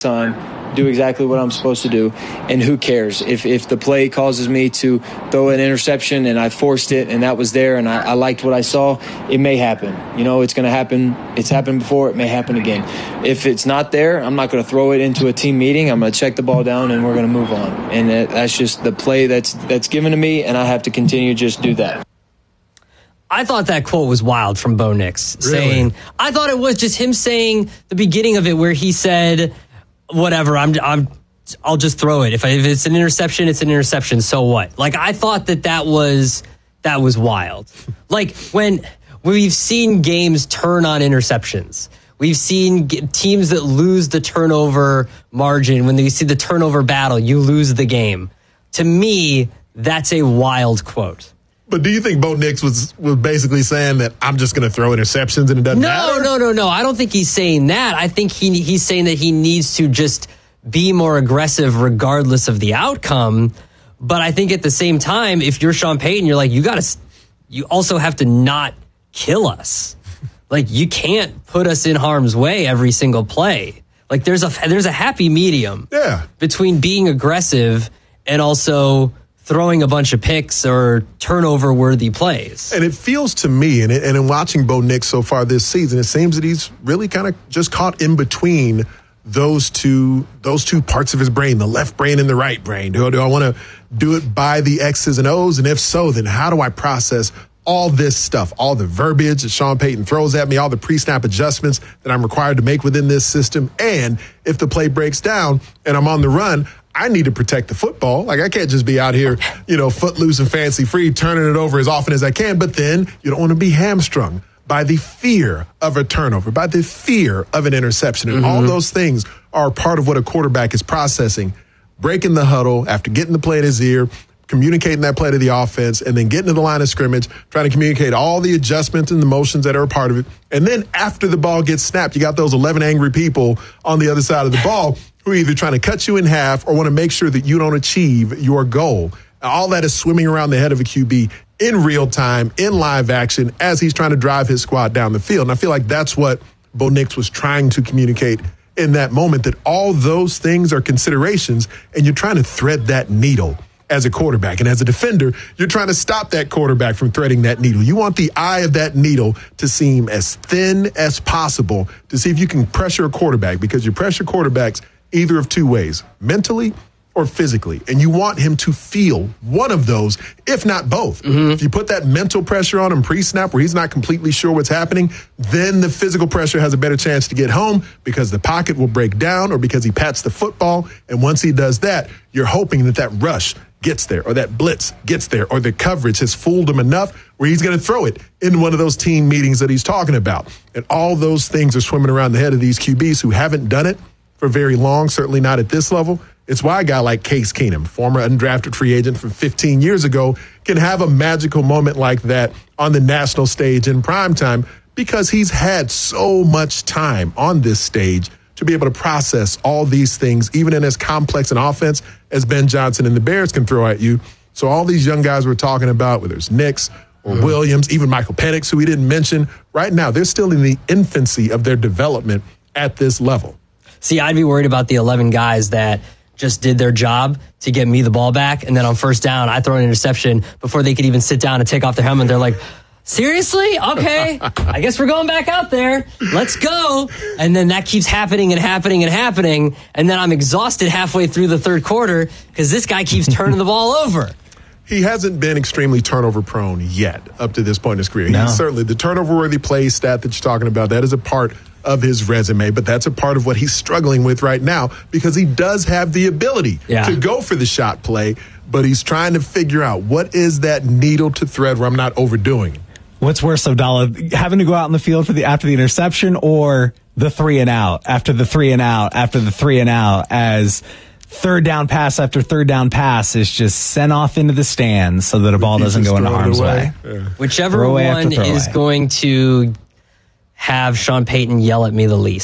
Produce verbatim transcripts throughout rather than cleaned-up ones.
time, do exactly what I'm supposed to do, and who cares if if the play causes me to throw an interception and I forced it and that was there and I, I liked what I saw. It may happen, you know, it's going to happen. It's happened before. It may happen again. If it's not there, I'm not going to throw it into a team meeting. I'm going to check the ball down and we're going to move on. And that, that's just the play that's that's given to me, and I have to continue to just do that. I thought that quote was wild from Bo Nix, Really? saying, I thought it was just him saying the beginning of it where he said, whatever, I'm, I'm, I'll just throw it. If, I, if it's an interception, it's an interception. So what? Like, I thought that that was, that was wild. Like, when we've seen games turn on interceptions, we've seen g- teams that lose the turnover margin. When you see the turnover battle, you lose the game. To me, that's a wild quote. But do you think Bo Nix was, was basically saying that I'm just going to throw interceptions and it doesn't no, matter? No, no, no, no. I don't think he's saying that. I think he he's saying that he needs to just be more aggressive regardless of the outcome. But I think at the same time, if you're Sean Payton, you're like, you got to, you also have to not kill us. Like, you can't put us in harm's way every single play. Like, there's a there's a happy medium yeah. between being aggressive and also throwing a bunch of picks or turnover-worthy plays. And it feels to me, and, it, and in watching Bo Nix so far this season, it seems that he's really kind of just caught in between those two those two parts of his brain, the left brain and the right brain. Do, do I want to do it by the X's and O's? And if so, then how do I process all this stuff, all the verbiage that Sean Payton throws at me, all the pre-snap adjustments that I'm required to make within this system? And if the play breaks down and I'm on the run, I need to protect the football. Like, I can't just be out here, you know, footloose and fancy free, turning it over as often as I can. But then you don't want to be hamstrung by the fear of a turnover, by the fear of an interception. And mm-hmm. all those things are part of what a quarterback is processing. Breaking the huddle after getting the play in his ear, communicating that play to the offense, and then getting to the line of scrimmage, trying to communicate all the adjustments and the motions that are a part of it. And then after the ball gets snapped, you got those eleven angry people on the other side of the ball who are either trying to cut you in half or want to make sure that you don't achieve your goal. All that is swimming around the head of a Q B in real time, in live action, as he's trying to drive his squad down the field. And I feel like that's what Bo Nix was trying to communicate in that moment, that all those things are considerations, and you're trying to thread that needle as a quarterback. And as a defender, you're trying to stop that quarterback from threading that needle. You want the eye of that needle to seem as thin as possible to see if you can pressure a quarterback, because you pressure quarterbacks either of two ways, mentally or physically. And you want him to feel one of those, if not both. Mm-hmm. If you put that mental pressure on him pre-snap where he's not completely sure what's happening, then the physical pressure has a better chance to get home because the pocket will break down or because he pats the football. And once he does that, you're hoping that that rush gets there, or that blitz gets there, or the coverage has fooled him enough where he's going to throw it in one of those team meetings that he's talking about. And all those things are swimming around the head of these Q Bs who haven't done it for very long, certainly not at this level. It's why a guy like Case Keenum, former undrafted free agent from fifteen years ago, can have a magical moment like that on the national stage in primetime, because he's had so much time on this stage to be able to process all these things, even in as complex an offense as Ben Johnson and the Bears can throw at you. So all these young guys we're talking about, whether it's Nix or mm-hmm. Williams, even Michael Penix, who we didn't mention, right now, they're still in the infancy of their development at this level. See, I'd be worried about the eleven guys that just did their job to get me the ball back, and then on first down, I throw an interception before they could even sit down and take off their helmet. They're like, seriously? Okay, I guess we're going back out there. Let's go. And then that keeps happening and happening and happening, and then I'm exhausted halfway through the third quarter because this guy keeps turning the ball over. He hasn't been extremely turnover prone yet up to this point in his career. No. He's certainly the turnover-worthy play stat that you're talking about. That is a part of his resume, but that's a part of what he's struggling with right now, because he does have the ability yeah. to go for the shot play, but he's trying to figure out what is that needle to thread where I'm not overdoing it. What's worse, Abdallah, having to go out in the field for the after the interception, or the three and out after the three and out after the three and out, as third down pass after third down pass is just sent off into the stands so that a ball doesn't go into harm's way. Yeah. Whichever one is going to have Sean Payton yell at me the least.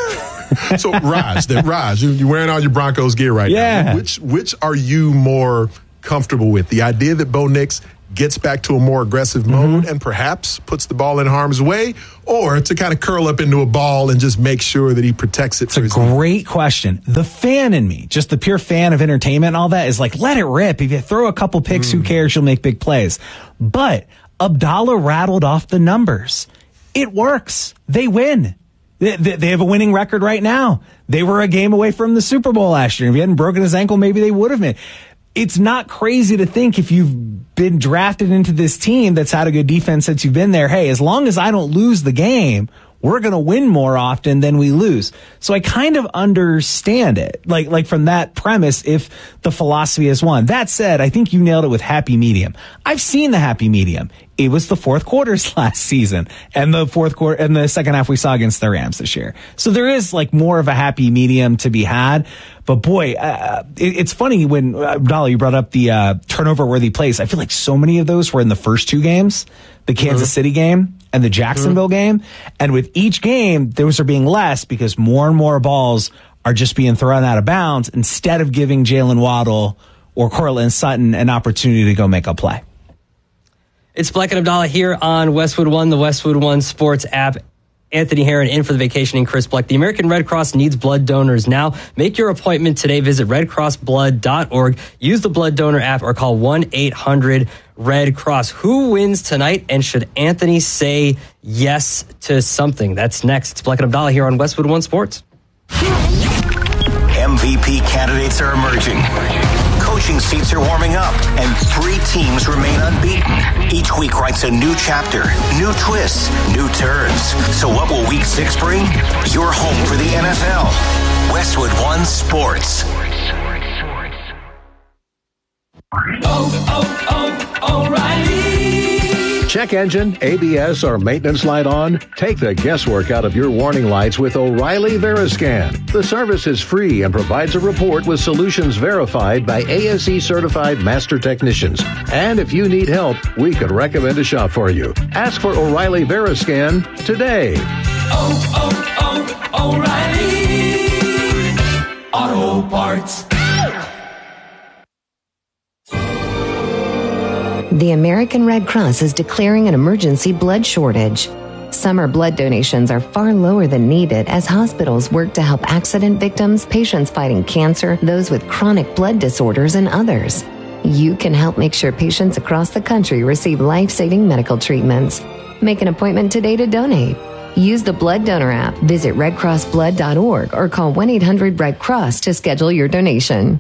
So, Raj, that Raj, you, you're wearing all your Broncos gear right yeah. now. Which which are you more comfortable with? The idea that Bo Nix gets back to a more aggressive mode mm-hmm. and perhaps puts the ball in harm's way, or to kind of curl up into a ball and just make sure that he protects it? It's a great team? question. The fan in me, just the pure fan of entertainment and all that, is like, let it rip. If you throw a couple picks, mm. who cares? You'll make big plays. But Abdallah rattled off the numbers. It works. They win. They, they have a winning record right now. They were a game away from the Super Bowl last year. If he hadn't broken his ankle, maybe they would have been. It's not crazy to think, if you've been drafted into this team that's had a good defense since you've been there, hey, as long as I don't lose the game, we're going to win more often than we lose. So I kind of understand it, like like from that premise, if the philosophy is one. That said, I think you nailed it with happy medium. I've seen the happy medium. It was the fourth quarters last season and the fourth quarter and the second half we saw against the Rams this year. So there is like more of a happy medium to be had. But boy, uh, it, it's funny when uh, Abdallah, you brought up the uh, turnover worthy plays. I feel like so many of those were in the first two games, the Kansas mm-hmm. City game and the Jacksonville mm-hmm. game. And with each game, those are being less because more and more balls are just being thrown out of bounds instead of giving Jalen Waddle or Cortland Sutton an opportunity to go make a play. It's Black and Abdallah here on Westwood One, the Westwood One Sports app. Anthony Herron in for the vacationing Chris Black. The American Red Cross needs blood donors now. Make your appointment today. Visit red cross blood dot org. Use the blood donor app or call one eight hundred red cross. Who wins tonight, and should Anthony say yes to something? That's next. It's Black and Abdallah here on Westwood One Sports. M V P candidates are emerging. Coaching seats are warming up, and three teams remain unbeaten. Each week writes a new chapter, new twists, new turns. So what will week six bring? You're home for the N F L. Westwood One Sports. Oh, oh, oh, O'Reilly. Check engine, A B S, or maintenance light on? Take the guesswork out of your warning lights with O'Reilly Veriscan. The service is free and provides a report with solutions verified by A S E certified master technicians. And if you need help, we could recommend a shop for you. Ask for O'Reilly Veriscan today. Oh, oh, oh, O'Reilly Auto Parts. The American Red Cross is declaring an emergency blood shortage. Summer blood donations are far lower than needed as hospitals work to help accident victims, patients fighting cancer, those with chronic blood disorders, and others. You can help make sure patients across the country receive life-saving medical treatments. Make an appointment today to donate. Use the Blood Donor app, visit red cross blood dot org, or call one eight hundred red cross to schedule your donation.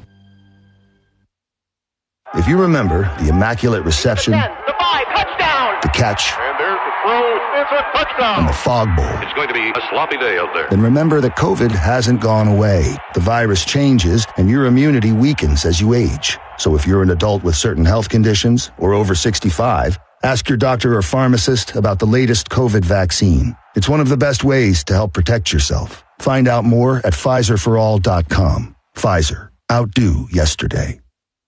If you remember the Immaculate Reception, the five, touchdown, the catch, and there's the throw, it's a touchdown, and the Fog Bowl, it's going to be a sloppy day out there. Then remember that COVID hasn't gone away. The virus changes, and your immunity weakens as you age. So if you're an adult with certain health conditions or over sixty-five, ask your doctor or pharmacist about the latest COVID vaccine. It's one of the best ways to help protect yourself. Find out more at Pfizer for all dot com. Pfizer. Outdo yesterday.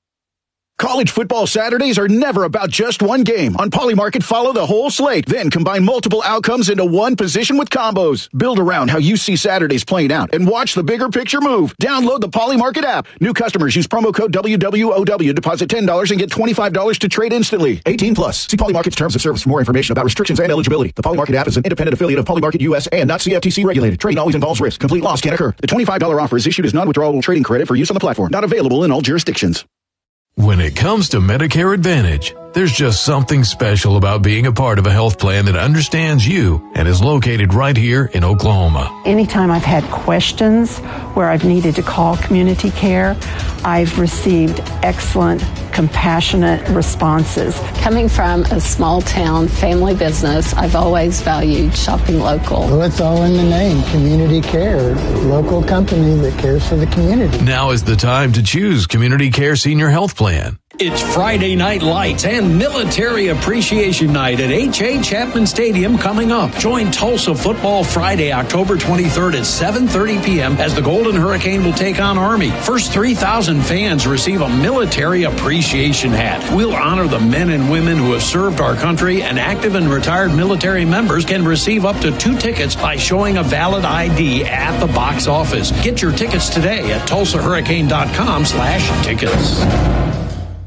College football Saturdays are never about just one game. On Polymarket, follow the whole slate, then combine multiple outcomes into one position with combos. Build around how you see Saturdays playing out and watch the bigger picture move. Download the Polymarket app. New customers use promo code W W O W, deposit ten dollars and get twenty-five dollars to trade instantly. eighteen plus. See Polymarket's terms of service for more information about restrictions and eligibility. The Polymarket app is an independent affiliate of Polymarket U S A and not C F T C regulated. Trading always involves risk. Complete loss can occur. The twenty-five dollars offer is issued as non-withdrawable trading credit for use on the platform. Not available in all jurisdictions. When it comes to Medicare Advantage, there's just something special about being a part of a health plan that understands you and is located right here in Oklahoma. Anytime I've had questions where I've needed to call community care, I've received excellent, compassionate responses. Coming from a small town family business, I've always valued shopping local. Well, it's all in the name, community care, local company that cares for the community. Now is the time to choose Community Care Senior Health Plan. It's Friday Night Lights and Military Appreciation Night at H A. Chapman Stadium coming up. Join Tulsa Football Friday, October twenty-third at seven thirty p.m. as the Golden Hurricane will take on Army. First three thousand fans receive a Military Appreciation hat. We'll honor the men and women who have served our country, and active and retired military members can receive up to two tickets by showing a valid I D at the box office. Get your tickets today at tulsa hurricane dot com slash tickets.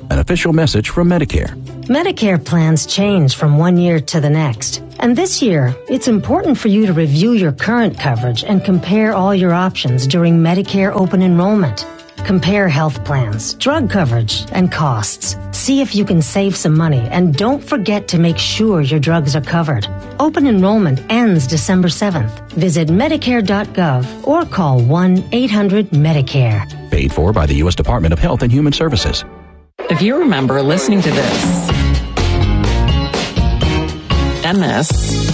An official message from Medicare. Medicare plans change from one year to the next. And this year, it's important for you to review your current coverage and compare all your options during Medicare open enrollment. Compare health plans, drug coverage, and costs. See if you can save some money, and don't forget to make sure your drugs are covered. Open enrollment ends December seventh. Visit Medicare dot gov or call one eight hundred Medicare. Paid for by the U S Department of Health and Human Services. If you remember listening to this and this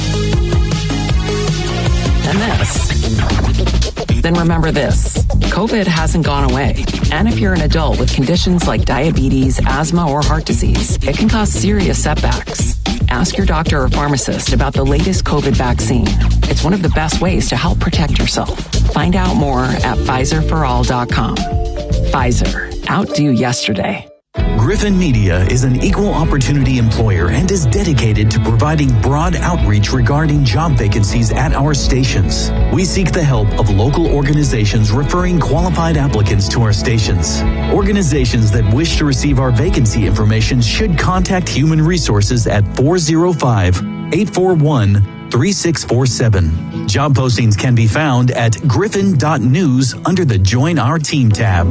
and this, then remember this. COVID hasn't gone away. And if you're an adult with conditions like diabetes, asthma, or heart disease, it can cause serious setbacks. Ask your doctor or pharmacist about the latest COVID vaccine. It's one of the best ways to help protect yourself. Find out more at Pfizer for all dot com. Pfizer. Outdo yesterday. Griffin Media is an equal opportunity employer and is dedicated to providing broad outreach regarding job vacancies at our stations. We seek the help of local organizations referring qualified applicants to our stations. Organizations that wish to receive our vacancy information should contact Human Resources at four oh five, eight four one, three six four seven. Job postings can be found at griffin dot news under the Join Our Team tab.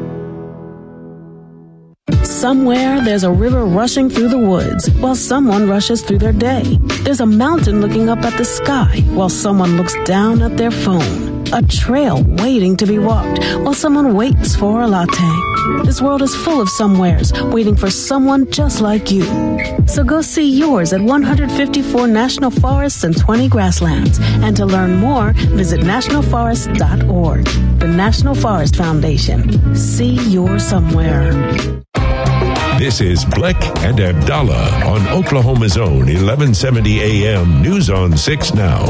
Somewhere there's a river rushing through the woods while someone rushes through their day. There's a mountain looking up at the sky while someone looks down at their phone. A trail waiting to be walked while someone waits for a latte. This world is full of somewheres waiting for someone just like you. So go see yours at one hundred fifty-four national forests and twenty grasslands. And to learn more, visit national forest dot org. The National Forest Foundation. See your somewhere. This is Bleck and Abdallah on Oklahoma's own eleven seventy A M News on six Now.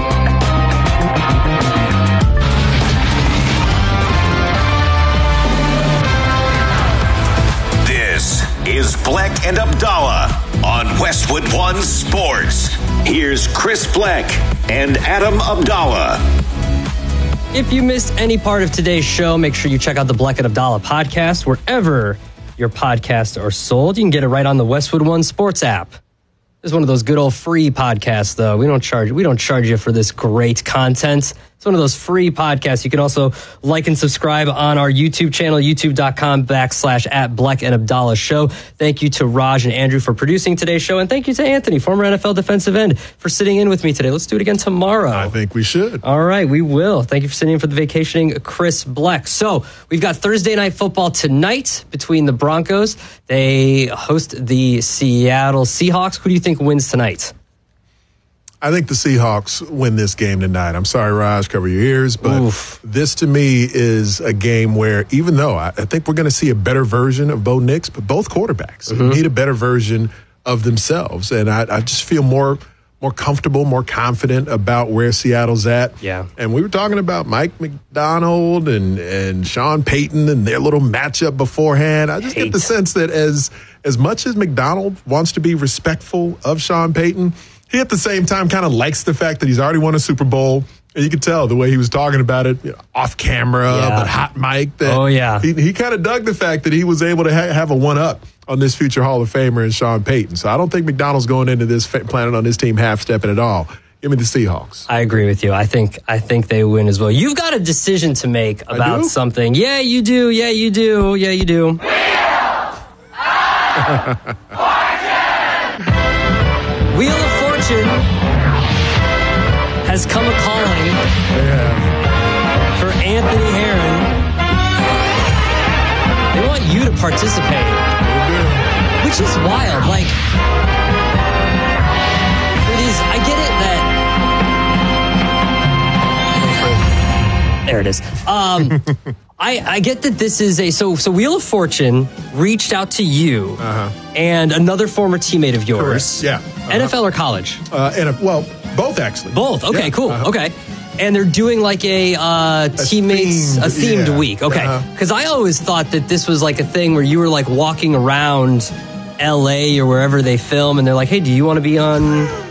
This is Bleck and Abdallah on Westwood One Sports. Here's Chris Bleck and Adam Abdallah. If you missed any part of today's show, make sure you check out the Bleck and Abdallah podcast wherever your podcasts are sold. You can get it right on the Westwood One Sports app. It's one of those good old free podcasts, though. We don't charge we don't charge you for this great content. It's one of those free podcasts. You can also like and subscribe on our YouTube channel, youtube.com backslash at Bleck and Abdallah Show. Thank you to Raj and Andrew for producing today's show. And thank you to Anthony, former N F L defensive end, for sitting in with me today. Let's do it again tomorrow. I think we should. All right, we will. Thank you for sitting in for the vacationing Chris Bleck. So we've got Thursday Night Football tonight between the Broncos. They host the Seattle Seahawks. Who do you think wins tonight? I think the Seahawks win this game tonight. I'm sorry, Raj, cover your ears, but Oof. This to me is a game where, even though I, I think we're going to see a better version of Bo Nix, but both quarterbacks mm-hmm. need a better version of themselves. And I, I just feel more more comfortable, more confident about where Seattle's at. Yeah. And we were talking about Mike McDonald and, and Sean Payton and their little matchup beforehand. I just Hate. get the sense that as as much as McDonald wants to be respectful of Sean Payton, he at the same time kind of likes the fact that he's already won a Super Bowl. And you could tell the way he was talking about it, you know, off camera, yeah. but hot mic. That oh, yeah. He, he kind of dug the fact that he was able to ha- have a one-up on this future Hall of Famer in Sean Payton. So I don't think McDonald's going into this fa- planning on his team half-stepping at all. Give me the Seahawks. I agree with you. I think I think they win as well. You've got a decision to make about something. Yeah, you do. Yeah, you do. Yeah, you do. Wheel of Fortune has come a-calling yeah. for Anthony Herron. They want you to participate, which is wild. Like, it is, I get it that... There it is. Um, I, I get that this is a... So, so Wheel of Fortune reached out to you uh-huh. and another former teammate of yours. Correct. Yeah. Uh-huh. N F L or college? Uh, N F L, well, both actually. Both. Okay, yeah. cool. Uh-huh. Okay. And they're doing like a, uh, a teammates, themed, a themed yeah. week. Okay. Because uh-huh. I always thought that this was like a thing where you were like walking around L A or wherever they film and they're like, hey, do you want to be on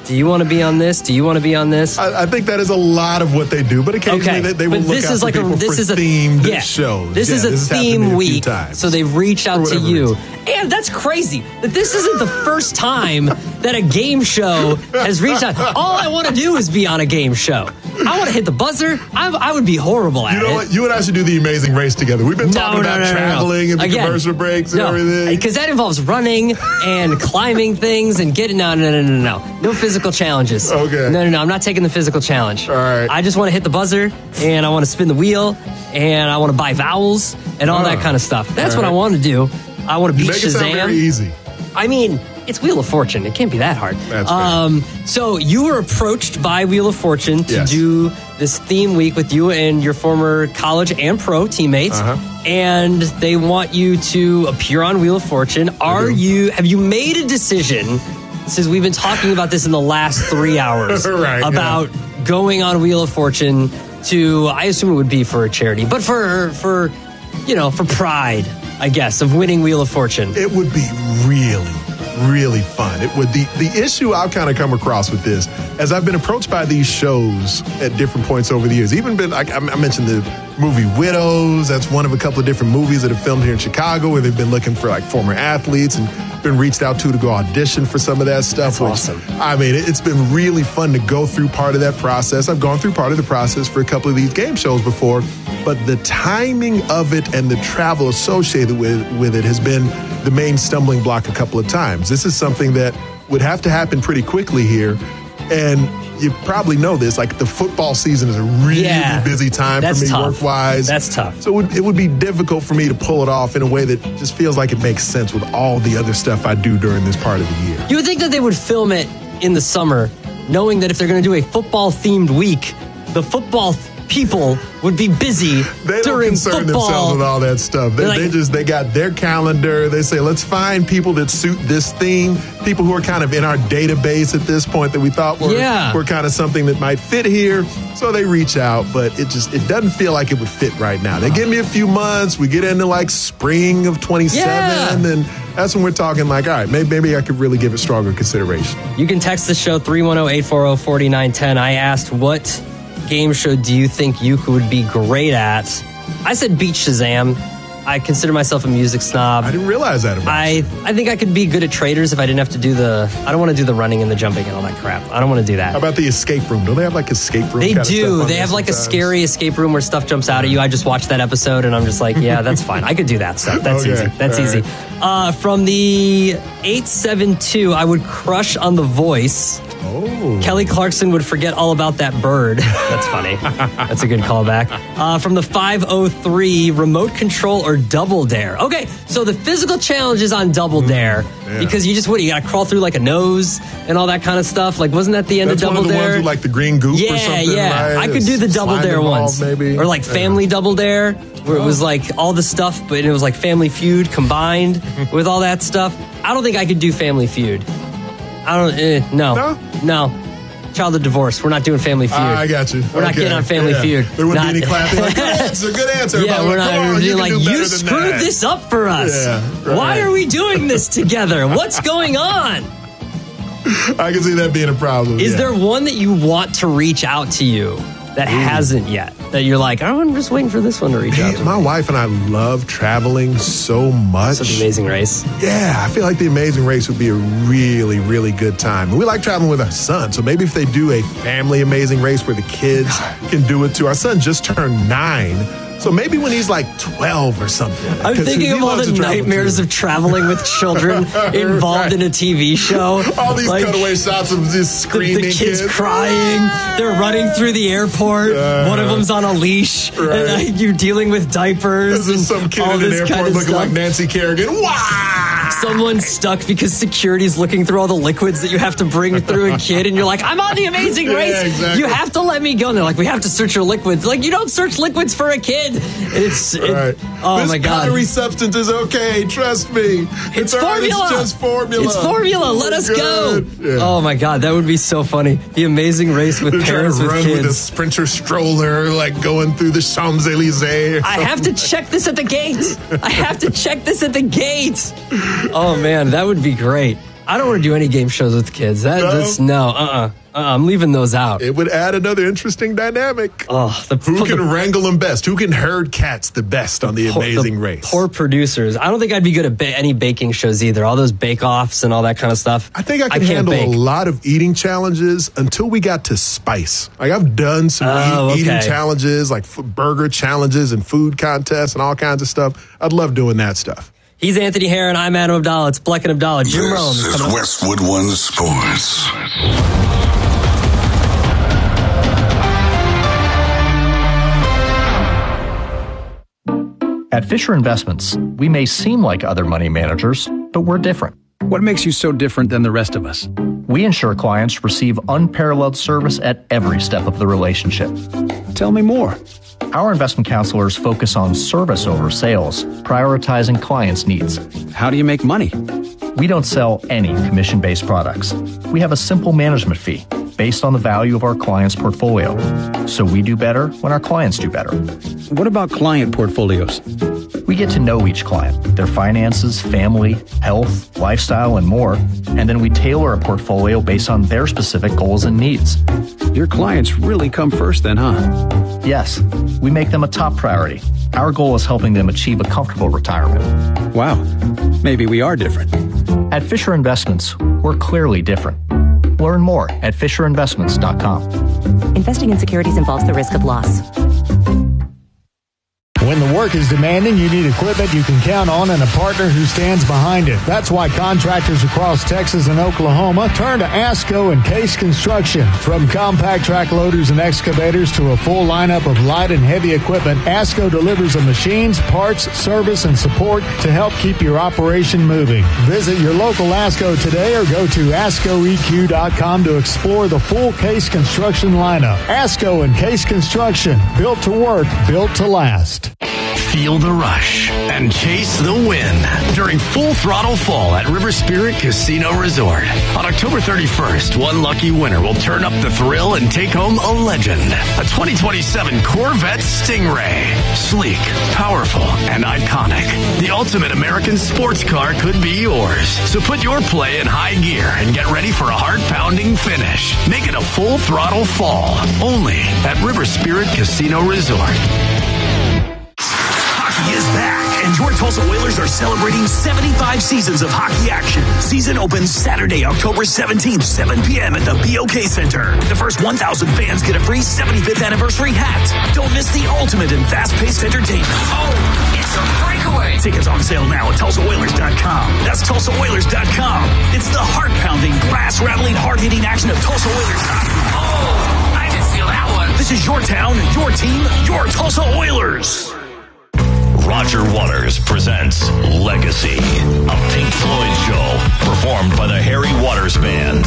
Do you want to be on this? Do you want to be on this? I, I think that is a lot of what they do, but occasionally Okay, they, they will but look this out is to like a people this for is a themed yeah, shows. This Yeah, is a this has happened to me theme a few week, times. so they've reached out to whatever you, reason. and that's crazy that this isn't the first time that a game show has reached out. All I want to do is be on a game show. I want to hit the buzzer. I, I would be horrible at You know it. what? You and I should do the Amazing Race together. We've been No, talking no, about no, no, no. traveling and the Again, commercial breaks and no, everything. Because that involves running and climbing things and getting. No, no, no, no, no. No physical challenges. Okay. No, no, no. I'm not taking the physical challenge. All right. I just want to hit the buzzer and I want to spin the wheel and I want to buy vowels and all Oh. that kind of stuff. That's All what I right. want to do. I want to You beat make it Shazam. sound very easy. I mean, it's Wheel of Fortune. It can't be that hard. That's fair. um, so you were approached by Wheel of Fortune to Yes. do this theme week with you and your former college and pro teammates, Uh-huh. and they want you to appear on Wheel of Fortune. Are you? Have you made a decision? Since we've been talking about this in the last three hours Right, yeah. about going on Wheel of Fortune to, I assume it would be for a charity, but for for you know for pride, I guess, of winning Wheel of Fortune. It would be really, really fun. It would. The the issue I've kind of come across with this, as I've been approached by these shows at different points over the years. Even been, like I I mentioned the movie Widows. That's one of a couple of different movies that have filmed here in Chicago, where they've been looking for like former athletes and been reached out to to go audition for some of that stuff. That's which, awesome. I mean, it- it's been really fun to go through part of that process. I've gone through part of the process for a couple of these game shows before, but the timing of it and the travel associated with, with it has been the main stumbling block a couple of times. This is something that would have to happen pretty quickly here. And you probably know this, like the football season is a really Yeah, busy time for that's me tough. work-wise. That's tough. So it would, it would be difficult for me to pull it off in a way that just feels like it makes sense with all the other stuff I do during this part of the year. You would think that they would film it in the summer, knowing that if they're going to do a football-themed week, the football th- people would be busy They don't during concern football. themselves with all that stuff. They, They're like- they just they got their calendar. They say, let's find people that suit this theme. People who are kind of in our database at this point that we thought were Yeah. were kind of something that might fit here. So they reach out, but it just it doesn't feel like it would fit right now. They give me a few months. We get into like spring of twenty-seven, Yeah. and that's when we're talking like, all right, maybe maybe I could really give it stronger consideration. You can text the show three one zero, eight four zero, four nine one zero. I asked, what game show do you think you would be great at? I said beat Shazam. I consider myself a music snob. I didn't realize that about I, I think I could be good at traders if I didn't have to do the... I don't want to do the running and the jumping and all that crap. I don't want to do that. How about the escape room? Don't they have like escape room? They kind of stuff do. on They there have like a sometimes? scary escape room where stuff jumps out at you. I just watched that episode and I'm just like, yeah, that's fine. I could do that stuff. That's Okay. easy. That's All easy. Uh, from the eight seven two, I would crush on The Voice. Oh. Kelly Clarkson would forget all about that bird. That's funny. That's a good callback. Uh, from the five oh three, remote control or Double Dare. Okay, so the physical challenge is on Double Dare yeah. because you just what you got to crawl through like a nose and all that kind of stuff. Like, wasn't that the end That's of Double one of the Dare? ones with like the green goop yeah, or something, yeah. right? I could do the Double Slime Dare involved, ones, maybe. or like Yeah. Family Double Dare, where it was like all the stuff, but it was like Family Feud combined with all that stuff. I don't think I could do Family Feud. I don't. Eh, no, No? no. Child of divorce. We're not doing Family Feud. I got you. We're not Okay. getting on Family Yeah. Feud. There wouldn't Not- be any clapping. Like, good answer, good answer. Yeah, Everybody we're like, not. Come on, We're you being can like, do you better than screwed that." this up for us. Yeah, right. Why are we doing this together? What's going on? I can see that being a problem. Is yeah. there one that you want to reach out to you that hasn't yet? That you're like, oh, I'm just waiting for this one to reach out Man, to my me. wife and I love traveling so much. So the Amazing Race. Yeah, I feel like the Amazing Race would be a really, really good time. And we like traveling with our son, so maybe if they do a family Amazing Race where the kids can do it too. Our son just turned nine, so maybe when he's like twelve or something. I'm 'Cause thinking he of all loves the to travel, nightmares too. of traveling with children involved Right. in a T V show. All these Like, cutaway shots of just the, screaming the kids, crying. They're running through the airport. Uh, One of them's on a leash. right. And uh, you're dealing with diapers. There's and some kid all in an this airport kind of looking stuff. like Nancy Kerrigan. Wow! Someone's stuck because security's looking through all the liquids that you have to bring through a kid, and you're like, I'm on the Amazing Yeah, Race. exactly. You have to let me go. And they're like, we have to search your liquids. Like, you don't search liquids for a kid. It's, it- Right. oh this my God. powdery substance is okay. Trust me. It's all right, formula. It's just formula. It's formula. Let We're us good. go. Yeah. Oh my God, that would be so funny. The Amazing Race with They're trying parents to with run kids. with a sprinter stroller, like going through the Champs Elysees. I have to check this at the gate. I have to check this at the gate. Oh man, that would be great. I don't want to do any game shows with kids. That No? just no. Uh. Uh-uh. uh. I'm leaving those out. It would add another interesting dynamic. Oh, the, Who can the, wrangle them best? Who can herd cats the best on the poor, Amazing the Race? Poor producers. I don't think I'd be good at ba- any baking shows either. All those bake-offs and all that kind of stuff. I think I can can't handle bake. a lot of eating challenges until we got to spice. Like I've done some Oh, eat, eating okay. challenges, like f- burger challenges and food contests and all kinds of stuff. I'd love doing that stuff. He's Anthony Herron. I'm Adam Abdallah. It's Bleck and Abdallah. Jim This Rome is is coming up. Westwood One Sports. At Fisher Investments, we may seem like other money managers, but we're different. What makes you so different than the rest of us? We ensure clients receive unparalleled service at every step of the relationship. Tell me more. Our investment counselors focus on service over sales, prioritizing clients' needs. How do you make money? We don't sell any commission-based products. We have a simple management fee based on the value of our client's portfolio. So we do better when our clients do better. What about client portfolios? We get to know each client, their finances, family, health, lifestyle, and more, and then we tailor a portfolio based on their specific goals and needs. Your clients really come first then, huh? Yes, we make them a top priority. Our goal is helping them achieve a comfortable retirement. Wow, maybe we are different. At Fisher Investments, we're clearly different. Learn more at fisher investments dot com. Investing in securities involves the risk of loss. When the work is demanding, you need equipment you can count on and a partner who stands behind it. That's why contractors across Texas and Oklahoma turn to ASCO and Case Construction. From compact track loaders and excavators to a full lineup of light and heavy equipment, ASCO delivers the machines, parts, service, and support to help keep your operation moving. Visit your local ASCO today or go to asco e q dot com to explore the full Case Construction lineup. ASCO and Case Construction, built to work, built to last. Feel the rush and chase the win during Full Throttle Fall at River Spirit Casino Resort. On October thirty-first, one lucky winner will turn up the thrill and take home a legend. A twenty twenty-seven Corvette Stingray. Sleek, powerful, and iconic. The ultimate American sports car could be yours. So put your play in high gear and get ready for a heart-pounding finish. Make it a Full Throttle Fall. Only at River Spirit Casino Resort. Is back, and your Tulsa Oilers are celebrating seventy-five seasons of hockey action. Season opens Saturday, October seventeenth, seven p.m. at the B O K Center. The first one thousand fans get a free seventy-fifth anniversary hat. Don't miss the ultimate in fast-paced entertainment. Oh, it's a breakaway. Tickets on sale now at Tulsa Oilers dot com. That's Tulsa Oilers dot com. It's the heart-pounding, glass-rattling, hard-hitting action of Tulsa Oilers hockey. Oh, I can feel that one. This is your town, your team, your Tulsa Oilers. Roger Waters presents Legacy, a Pink Floyd show performed by the Harry Waters Band.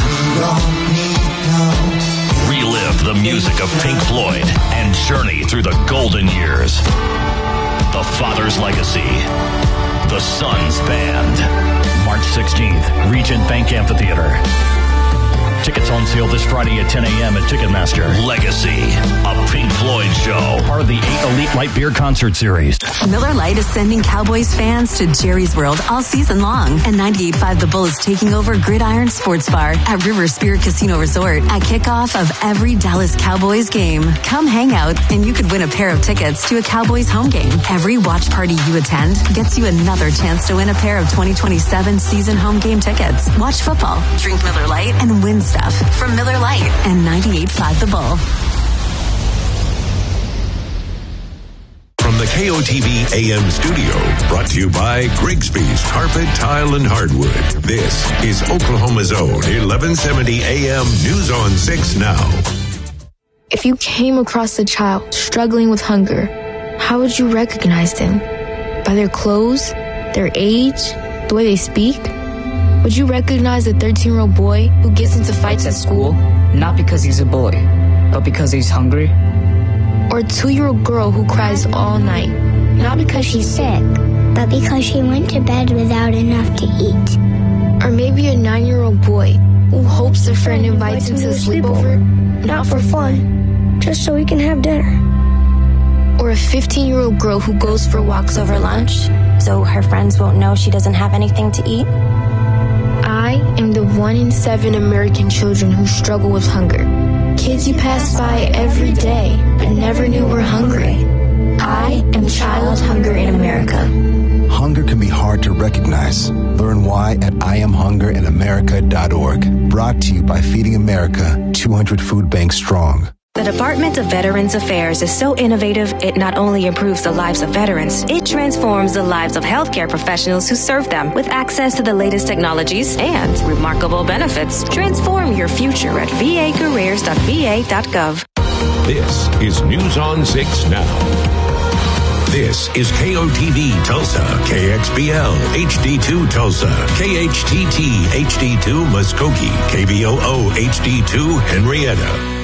Relive the music of Pink Floyd and journey through the golden years. The Father's Legacy, the Sons Band. March sixteenth, Regent Bank Amphitheater. Tickets on sale this Friday at ten a.m. at Ticketmaster. Legacy, a Pink Floyd show. Part of the eight Elite Light Beer Concert Series. Miller Lite is sending Cowboys fans to Jerry's World all season long. And ninety-eight point five The Bull is taking over Gridiron Sports Bar at River Spirit Casino Resort at kickoff of every Dallas Cowboys game. Come hang out and you could win a pair of tickets to a Cowboys home game. Every watch party you attend gets you another chance to win a pair of twenty twenty-seven season home game tickets. Watch football, drink Miller Lite, and win stuff from Miller Lite and ninety-eight point five The Bull. From the K O T V A M studio, brought to you by Grigsby's Carpet, Tile, and Hardwood. This is Oklahoma's own eleven seventy A M News on six Now. If you came across a child struggling with hunger, how would you recognize them? By their clothes, their age, the way they speak? Would you recognize a thirteen-year-old boy who gets into fights at school? Not because he's a boy, but because he's hungry. Or a two-year-old girl who cries all night? Not because she's sick, but because she went to bed without enough to eat. Or maybe a nine-year-old boy who hopes a friend invites him to a sleepover, not for fun, just so he can have dinner. Or a fifteen-year-old girl who goes for walks over lunch, so her friends won't know she doesn't have anything to eat. I I am the one in seven American children who struggle with hunger. Kids you pass by every day but never knew were hungry. I am Child Hunger in America. Hunger can be hard to recognize. Learn why at I am hunger in america dot org. Brought to you by Feeding America, two hundred food banks strong. The Department of Veterans Affairs is so innovative, it not only improves the lives of veterans, it transforms the lives of healthcare professionals who serve them with access to the latest technologies and remarkable benefits. Transform your future at v a careers dot v a dot gov. This is News on six Now. This is K O T V Tulsa, K X B L, H D two Tulsa, K H T T H D two Muskogee, K V O O H D two Henrietta.